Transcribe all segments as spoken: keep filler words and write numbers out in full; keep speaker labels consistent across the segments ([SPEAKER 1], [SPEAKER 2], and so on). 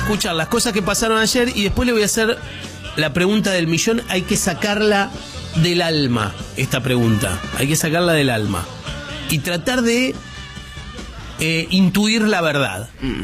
[SPEAKER 1] escuchar las cosas que pasaron ayer y después le voy a hacer la pregunta del millón. Hay que sacarla del alma, esta pregunta. Hay que sacarla del alma. Y tratar de eh, intuir la verdad. Mm.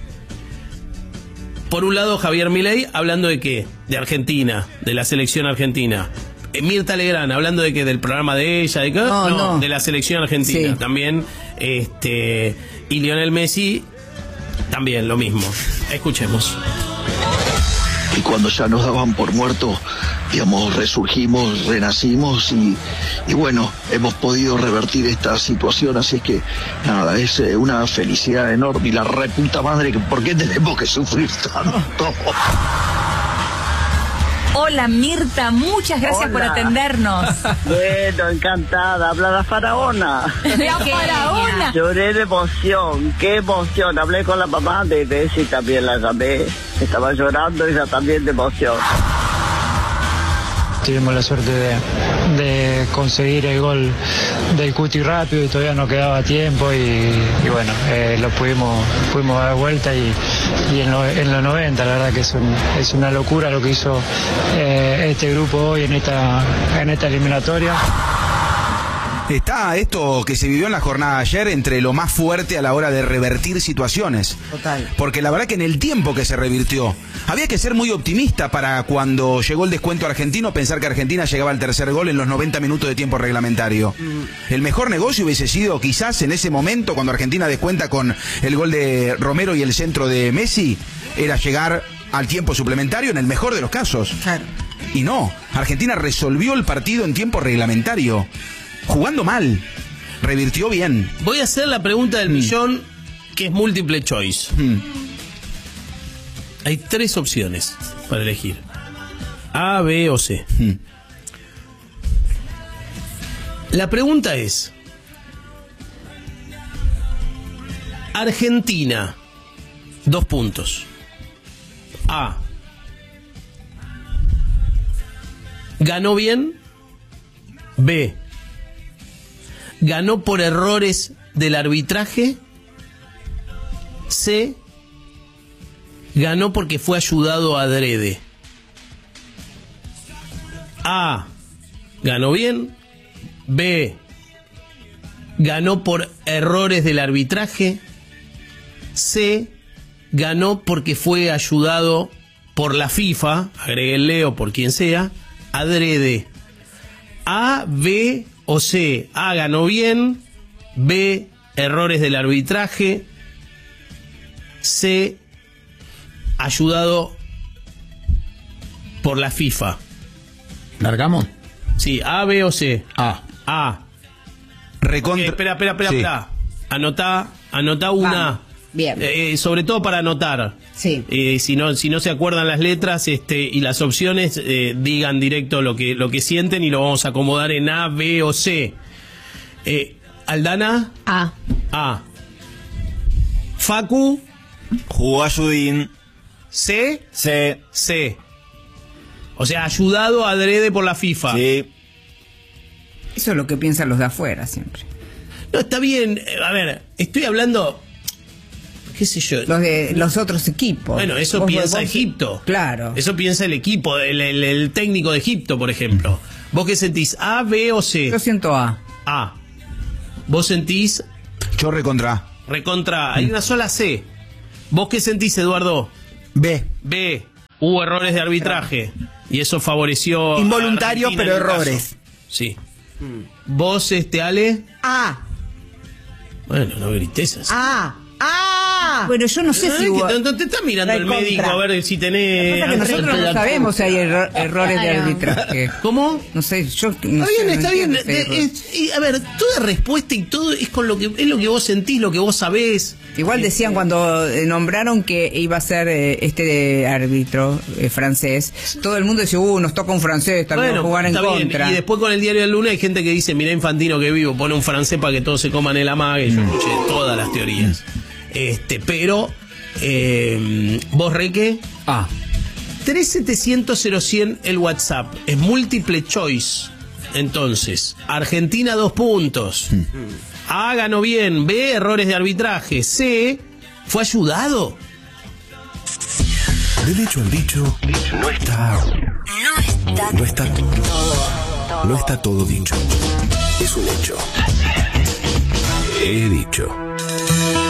[SPEAKER 1] Por un lado, Javier Milei hablando de qué, de Argentina, de la selección argentina. Eh, Mirta Legrand hablando de qué, del programa de ella, de qué,
[SPEAKER 2] no,
[SPEAKER 1] no,
[SPEAKER 2] no.
[SPEAKER 1] de la selección argentina. Sí. También, este, y Lionel Messi también lo mismo. Escuchemos.
[SPEAKER 3] Y cuando ya nos daban por muertos, digamos, resurgimos, renacimos y, y bueno, hemos podido revertir esta situación, así es que nada, es eh, una felicidad enorme y la reputa madre, que ¿por qué tenemos que sufrir tanto?
[SPEAKER 4] Hola Mirta, muchas gracias Hola. por atendernos.
[SPEAKER 5] Bueno, encantada, habla la faraona.
[SPEAKER 4] La faraona.
[SPEAKER 5] Lloré de emoción, qué emoción. Hablé con la mamá de Messi, también la llamé. Estaba llorando ella también de emoción.
[SPEAKER 6] Tuvimos la suerte de, de conseguir el gol del Cuti rápido y todavía no quedaba tiempo y, y bueno, eh, lo pudimos pudimos dar vuelta y, y en, lo, en los noventa, la verdad que es, un, es una locura lo que hizo eh, este grupo hoy en esta, en esta eliminatoria.
[SPEAKER 7] Está esto que se vivió en la jornada de ayer entre lo más fuerte a la hora de revertir situaciones.
[SPEAKER 2] Total.
[SPEAKER 7] Porque la verdad que en el tiempo que se revirtió, había que ser muy optimista para cuando llegó el descuento argentino, pensar que Argentina llegaba al tercer gol en los noventa minutos de tiempo reglamentario. Mm. El mejor negocio hubiese sido quizás en ese momento, cuando Argentina descuenta con el gol de Romero y el centro de Messi, era llegar al tiempo suplementario en el mejor de los casos.
[SPEAKER 2] Claro.
[SPEAKER 7] Y no, Argentina resolvió el partido en tiempo reglamentario. Jugando mal, revirtió bien.
[SPEAKER 1] Voy a hacer la pregunta del mm. millón, que es múltiple choice. Mm. Hay tres opciones para elegir: A, B o C. Mm. La pregunta es: Argentina, dos puntos. A, ¿ganó bien? B, ¿ganó por errores del arbitraje? C, ¿ganó porque fue ayudado adrede? A, ¿ganó bien? B, ¿ganó por errores del arbitraje? C, ¿ganó porque fue ayudado por la FIFA, agréguenle o por quien sea, adrede? A, B o C. A, ganó bien. B, errores del arbitraje. C, ayudado por la FIFA.
[SPEAKER 8] ¿Largamos?
[SPEAKER 1] Sí, A, B o C.
[SPEAKER 8] A.
[SPEAKER 1] A.
[SPEAKER 7] Recontra...
[SPEAKER 1] Okay, espera, espera, espera, sí. espera. Anotá, anotá una.
[SPEAKER 2] Vamos. Bien.
[SPEAKER 1] Eh, sobre todo para anotar.
[SPEAKER 2] Sí.
[SPEAKER 1] Eh, si no, si no se acuerdan las letras este, y las opciones, eh, digan directo lo que, lo que sienten y lo vamos a acomodar en A, B o C. Eh, Aldana.
[SPEAKER 4] A.
[SPEAKER 1] A. Facu.
[SPEAKER 8] Jugó a Judín.
[SPEAKER 1] C.
[SPEAKER 8] C.
[SPEAKER 1] C. O sea, ayudado adrede por la FIFA.
[SPEAKER 8] Sí.
[SPEAKER 2] Eso es lo que piensan los de afuera siempre.
[SPEAKER 1] No, está bien. A ver, estoy hablando... qué sé yo.
[SPEAKER 2] Los de los otros equipos.
[SPEAKER 1] Bueno, eso
[SPEAKER 2] vos,
[SPEAKER 1] piensa
[SPEAKER 2] vos,
[SPEAKER 1] Egipto.
[SPEAKER 2] Claro.
[SPEAKER 1] Eso piensa el equipo, el, el, el técnico de Egipto, por ejemplo. ¿Vos qué sentís? ¿A, B o C?
[SPEAKER 2] Yo siento A.
[SPEAKER 1] A. ¿Vos sentís?
[SPEAKER 7] Yo recontra.
[SPEAKER 1] Recontra. Hay una sola C. ¿Vos qué sentís, Eduardo?
[SPEAKER 7] B.
[SPEAKER 1] B. Hubo errores de arbitraje. Y eso favoreció.
[SPEAKER 7] Involuntarios, pero errores.
[SPEAKER 1] Caso. Sí. Mm. ¿Vos, este, Ale?
[SPEAKER 2] A.
[SPEAKER 1] Bueno, no grites así.
[SPEAKER 2] A. ¡Ah! Bueno, yo no sé
[SPEAKER 1] no,
[SPEAKER 2] si hubo...
[SPEAKER 1] No, no te está mirando el
[SPEAKER 2] contra.
[SPEAKER 1] médico a ver si tenés...
[SPEAKER 2] Que nosotros no sabemos si hay erro errores de arbitraje.
[SPEAKER 1] ¿Cómo?
[SPEAKER 2] No sé, yo no
[SPEAKER 1] Está
[SPEAKER 2] sé,
[SPEAKER 1] bien,
[SPEAKER 2] no
[SPEAKER 1] está bien.
[SPEAKER 2] si
[SPEAKER 1] Es, y, a ver, toda respuesta y todo es con lo que es lo que vos sentís, lo que vos sabés.
[SPEAKER 2] Igual decían cuando eh, nombraron que iba a ser eh, este árbitro eh, francés, todo el mundo dice, uh, nos toca un francés, también
[SPEAKER 1] bueno,
[SPEAKER 2] jugar en
[SPEAKER 1] está bien.
[SPEAKER 2] contra.
[SPEAKER 1] Y después con el diario del lunes hay gente que dice, mirá Infantino que vivo, pone un francés para que todos se coman el amague. Yo escuché todas las teorías. Este, pero eh, vos, Reque,
[SPEAKER 8] A.
[SPEAKER 1] tres setecientos cero cien el WhatsApp, es múltiple choice. Entonces, Argentina dos puntos. Mm. A, ganó bien. B, errores de arbitraje. C, fue ayudado.
[SPEAKER 9] Del hecho al dicho, no está.
[SPEAKER 4] No está.
[SPEAKER 9] No está todo. No está todo dicho. Es un hecho. He dicho.